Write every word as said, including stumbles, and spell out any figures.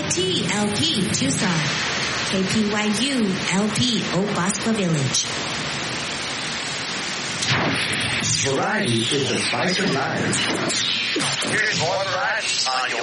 T L P Tucson, K P Y U L P Oak Bosco Village. Variety is the spice of life. Here's more variety on your